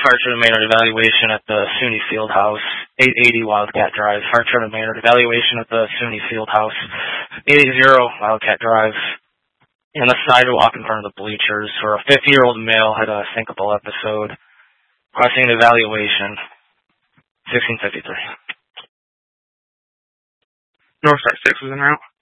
Hartford and Maynard evaluation at the SUNY Field House, 880 Wildcat Drive. Hartford and Maynard evaluation at the SUNY Field House, 880 Wildcat Drive. And the sidewalk in front of the bleachers where a 50-year-old male had a syncopal episode. Requesting an evaluation, 1653. Northstar 6 is en route.